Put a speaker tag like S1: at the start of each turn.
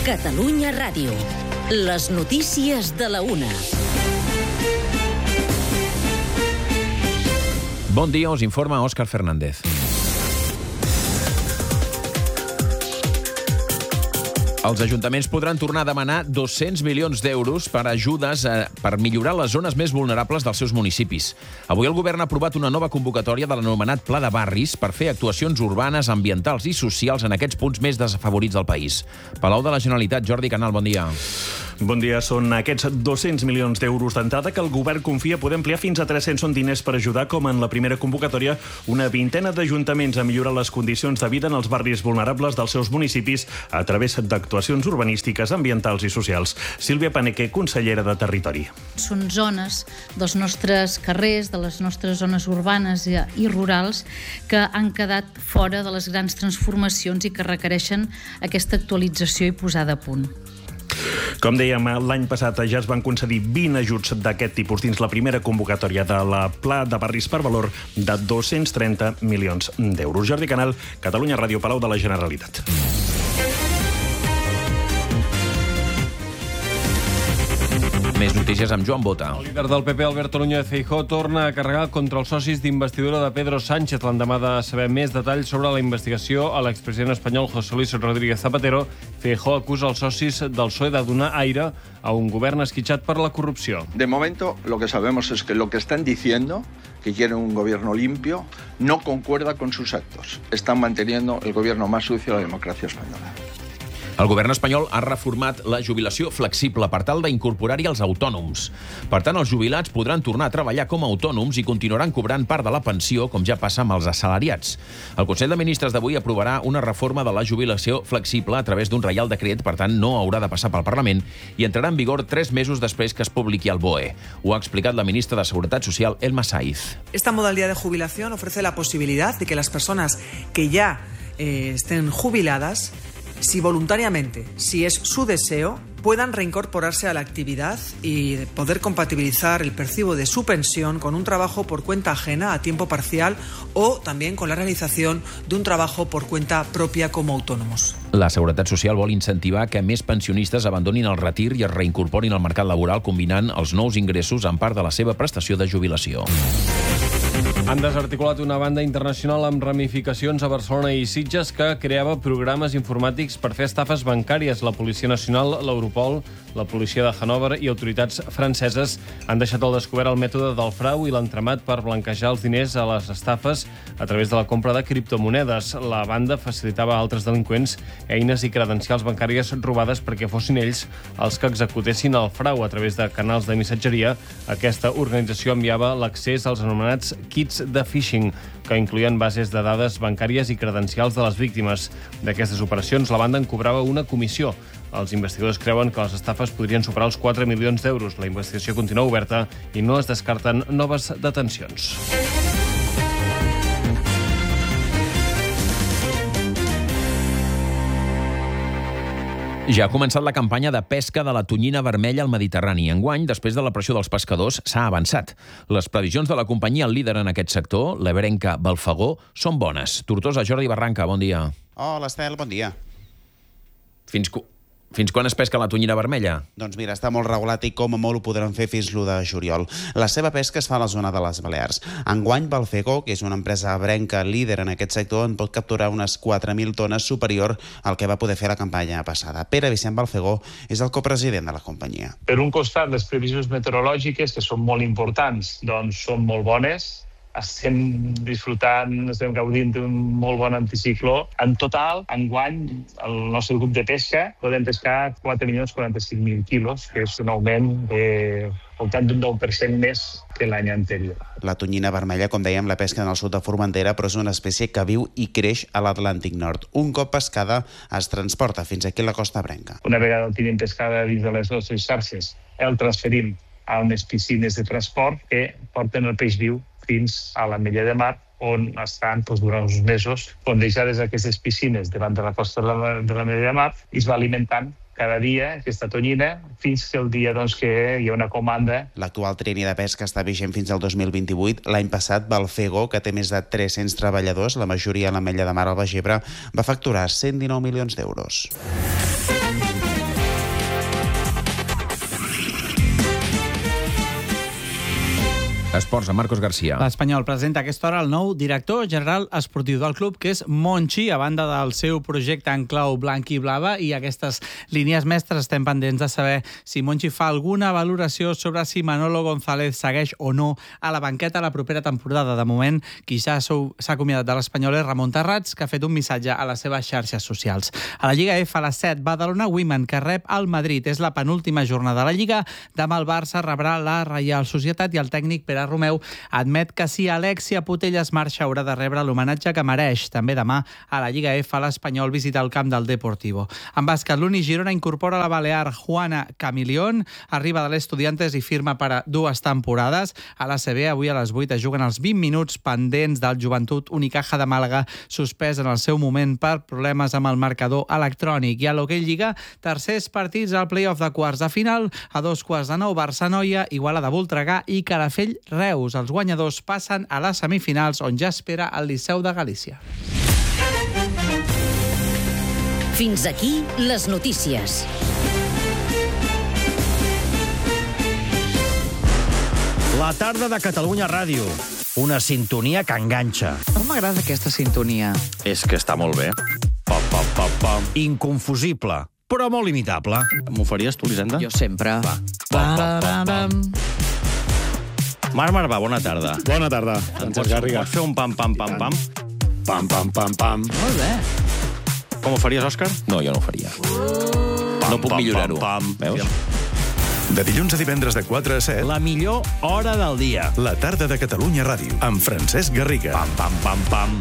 S1: Catalunya Ràdio. Les notícies de la una.
S2: Bon dia, us informa Òscar Fernández. Els ajuntaments podran tornar a demanar 200 milions d'euros per ajudes per millorar les zones més vulnerables dels seus municipis. Avui el govern ha aprovat una nova convocatòria de l'anomenat Pla de Barris per fer actuacions urbanes, ambientals i socials en aquests punts més desafavorits del país. Palau de la Generalitat, Jordi Canal, bon dia.
S3: Bon dia. Són aquests 200 milions d'euros d'entrada que el govern confia poder ampliar fins a 300. Són diners per ajudar, com en la primera convocatòria, una vintena d'ajuntaments a millorar les condicions de vida en els barris vulnerables dels seus municipis a través d'actuacions urbanístiques, ambientals i socials. Sílvia Paneque, consellera de Territori.
S4: Són zones dels nostres carrers, de les nostres zones urbanes i rurals que han quedat fora de les grans transformacions i que requereixen aquesta actualització i posada a punt.
S3: Com dèiem, l'any passat ja es van concedir 20 ajuts d'aquest tipus dins la primera convocatòria de la Pla de Barris per valor de 230 milions d'euros. Jordi Canal, Catalunya Ràdio, Palau de la Generalitat.
S2: Més notícies amb Joan Bota.
S5: El líder del PP, Alberto Núñez Feijóo, torna a carregar contra els socis d'investidura de Pedro Sánchez. L'endemà de saber més detalls sobre la investigació a l'expresident espanyol José Luis Rodríguez Zapatero, Feijóo acusa els socis del PSOE de donar aire a un govern esquitxat per la corrupció.
S6: De momento, lo que sabemos es que lo que están diciendo, que quieren un gobierno limpio, no concuerda con sus actos. Están manteniendo el gobierno más sucio de la democracia española.
S2: El govern espanyol ha reformat la jubilació flexible per tal d'incorporar-hi els autònoms. Per tant, els jubilats podran tornar a treballar com a autònoms i continuaran cobrant part de la pensió, com ja passa amb els assalariats. El Consell de Ministres d'avui aprovarà una reforma de la jubilació flexible a través d'un reial decret, per tant, no haurà de passar pel Parlament i entrarà en vigor 3 mesos després que es publiqui al BOE. Ho ha explicat la ministra de Seguretat Social, Elma Saiz.
S7: Esta modalidad de jubilación ofrece la posibilidad de que las personas que ya estén jubiladas, si voluntariamente, si es su deseo, puedan reincorporarse a la actividad y poder compatibilizar el percibo de su pensión con un trabajo por cuenta ajena a tiempo parcial o también con la realización de un trabajo por cuenta propia como autónomos.
S2: La Seguretat Social vol incentivar que més pensionistes abandonin el retir i es reincorporin al mercat laboral combinant els nous ingressos amb part de la seva prestació de jubilació.
S5: Han desarticulat una banda internacional amb ramificacions a Barcelona i Sitges que creava programes informàtics per fer estafes bancàries. La Policia Nacional, l'Europol, la Policia de Hannover i autoritats franceses han deixat al descobert el mètode del frau i l'entramat per blanquejar els diners a les estafes a través de la compra de criptomonedes. La banda facilitava a altres delinqüents eines i credencials bancàries robades perquè fossin ells els que executessin el frau a través de canals de missatgeria. Aquesta organització enviava l'accés als anomenats kits de phishing, que incloïen bases de dades bancàries i credencials de les víctimes. D'aquestes operacions, la banda en cobrava una comissió. Els investigadors creuen que les estafes podrien superar els 4 milions d'euros. La investigació continua oberta i no es descarten noves detencions.
S2: Ja ha començat la campanya de pesca de la tonyina vermella al Mediterrani. Enguany, després de la pressió dels pescadors, s'ha avançat. Les previsions de la companyia líder en aquest sector, l'ebrenca Balfagó, són bones. Tortosa, Jordi Barranca, bon dia.
S8: Hola, Estel, bon dia.
S2: Fins quan es pesca la tonyina vermella?
S8: Doncs mira, està molt regulat i com a molt ho podran fer fins l'1 de juliol. La seva pesca es fa a la zona de les Balears. Enguany, Balfagó, que és una empresa ebrenca líder en aquest sector, en pot capturar unes 4.000 tones superior al que va poder fer la campanya passada. Pere Vicent Balfagó és el copresident de la companyia.
S9: Per un costat, les previsions meteorològiques, que són molt importants, doncs són molt bones. Estem disfrutant, estem gaudint d'un molt bon anticicló. En total, enguany, el nostre grup de pesca podem pescar 4.045.000 quilos, que és un augment de voltant d'un 9% més que l'any anterior.
S8: La tonyina vermella, com dèiem, la pesca en el sud de Formentera, però és una espècie que viu i creix a l'Atlàntic Nord. Un cop pescada, es transporta fins aquí a la costa ebrenca.
S9: Una vegada el tenim pescada dins de les nostres xarxes, el transferim a unes piscines de transport que porten el peix viu fins a l'Ametlla de Mar, on estan durant uns mesos fondejades aquestes piscines davant de la costa de l'Ametlla de Mar i es va alimentant cada dia aquesta tonyina fins que el dia que hi ha una comanda.
S8: L'actual trienni de pesca està vigent fins al 2028. L'any passat, Balfagó, que té més de 300 treballadors, la majoria a l'Ametlla de Mar al Baix Ebre, va facturar 119 milions d'euros.
S2: Esports, amb Marcos García.
S10: L'Espanyol presenta a aquesta hora el nou director general esportiu del club, que és Monchi, a banda del seu projecte en clau blanc i blava, i aquestes línies mestres estem pendents de saber si Monchi fa alguna valoració sobre si Manolo González segueix o no a la banqueta la propera temporada. De moment, qui ja s'ha acomiadat de l'Espanyol és Ramon Terrats, que ha fet un missatge a les seves xarxes socials. A la Lliga F, a les 7, Badalona Women, que rep el Madrid. És la penúltima jornada de la Lliga. Demà el Barça rebrà la Reial Societat i el tècnic Pere Romeu admet que si Alexia Putellas marxa haurà de rebre l'homenatge que mereix. També demà a la Lliga F l'Espanyol visita el camp del Deportivo. En bàsquet, l'Uni Girona incorpora la balear Juana Camilión, arriba de l'Estudiantes i firma per a 2 temporades. A l'ACB avui a les 8 es juguen els 20 minuts pendents del Joventut Unicaja de Màlaga, suspès en el seu moment per problemes amb el marcador electrònic. I a l'Hockey Lliga, tercers partits al play-off de quarts de final, a 2:15 Barça-Noia, Igualada Voltregà i Calafell Reus. Els guanyadors passen a les semifinals, on ja espera el Liceu de Galícia.
S1: Fins aquí les notícies.
S11: La tarda de Catalunya Ràdio. Una sintonia que enganxa.
S12: No m'agrada aquesta sintonia.
S11: És que està molt bé. Pam, pam, pam, pam. Inconfusible, però molt imitable. M'ho faries tu, Lisenda?
S12: Jo sempre.
S11: Va. Pam, pam, pam, pam. Marc Marvà, bona tarda.
S13: Bona tarda, Francesc Garriga.
S11: Pots fer un pam, pam, pam, pam?
S13: Pam, pam, pam, pam.
S12: Molt bé.
S11: Com ho faries, Òscar?
S2: No, jo no ho faria. No puc millorar-ho. Veus?
S14: De dilluns a divendres de 4 a 7.
S11: La millor hora del dia.
S14: La tarda de Catalunya Ràdio, amb Francesc Garriga.
S11: Pam, pam, pam, pam.